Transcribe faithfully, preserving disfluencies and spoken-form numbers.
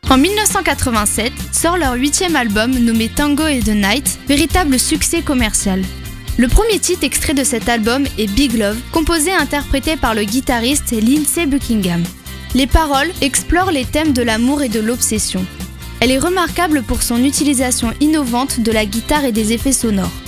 En dix-neuf cent quatre-vingt-sept, sort leur huitième album nommé Tango and the Night, véritable succès commercial. Le premier titre extrait de cet album est Big Love, composé et interprété par le guitariste Lindsey Buckingham. Les paroles explorent les thèmes de l'amour et de l'obsession. Elle est remarquable pour son utilisation innovante de la guitare et des effets sonores.